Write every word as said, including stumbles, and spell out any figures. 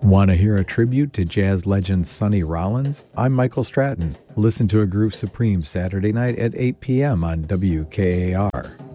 Want to hear a tribute to jazz legend Sonny Rollins? I'm Michael Stratton. Listen to A Groove Supreme Saturday night at eight p.m. on W K A R.